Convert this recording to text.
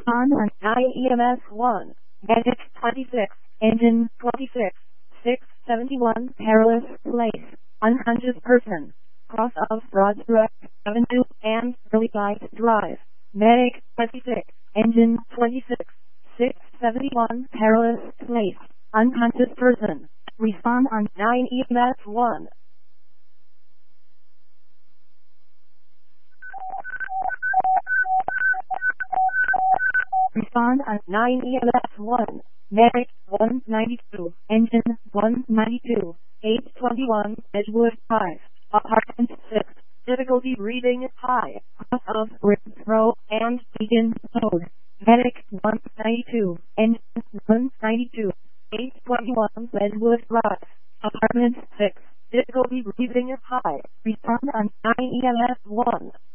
Respond on 9 EMS 1. Medic 26. Engine 26. 671 Perilous Place. Unconscious person. Cross of Broadbrook Avenue and Earlyside Drive. Medic 26. Engine 26. 671 Perilous Place. Unconscious person. Respond on 9 EMS 1. Respond on 9 EMS 1. Medic 192. Engine 192. 821 Edgewood Drive. Apartment 6. Difficulty breathing high. Cross of Ridge Road and Beacon Road. Medic 192. Engine 192. 821 Edgewood Drive. Apartment 6. Difficulty breathing high. Respond on 9 EMS 1.